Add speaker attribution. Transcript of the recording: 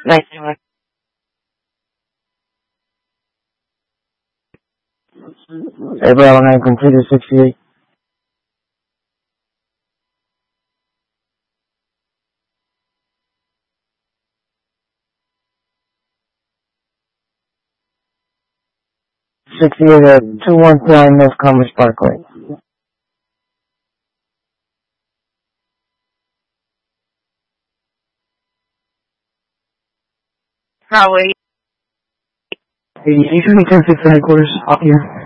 Speaker 1: Nice to meet you. Hey, bro, I'm going to continue 68. At 219 North Commerce Parkway. Highway. Hey, you should be 10-6 headquarters up here.